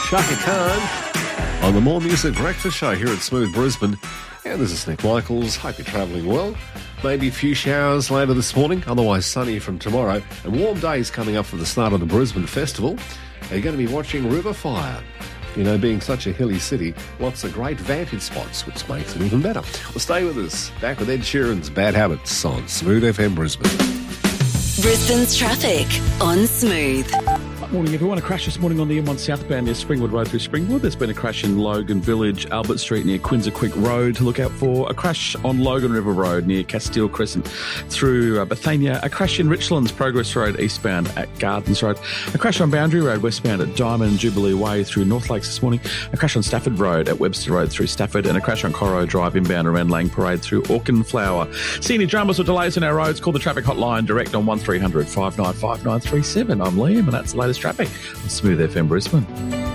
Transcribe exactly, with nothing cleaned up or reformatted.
Shaka Khan on the More Music Breakfast Show here at Smooth Brisbane. And this is Nick Michaels. Hope you're travelling well. Maybe a few showers later this morning, otherwise sunny from tomorrow. And warm days coming up for the start of the Brisbane Festival. Are you going to be watching River Fire? You know, being such a hilly city, lots of great vantage spots, which makes it even better. Well, stay with us. Back with Ed Sheeran's Bad Habits on Smooth F M Brisbane. Brisbane's traffic on Smooth. Morning, everyone. A crash this morning on the M one southbound near Springwood Road through Springwood. There's been a crash in Logan Village, Albert Street near Quinza Quick Road to look out for. A crash on Logan River Road near Castile Crescent through uh, Bethania. A crash in Richlands Progress Road eastbound at Gardens Road. A crash on Boundary Road westbound at Diamond Jubilee Way through North Lakes this morning. A crash on Stafford Road at Webster Road through Stafford. And a crash on Corro Drive inbound around Lang Parade through Auchenflower. See any dramas or delays on our roads? Call the traffic hotline direct on one three hundred five nine five nine three seven. I'm Liam and that's the latest traffic on Smooth F M Brisbane.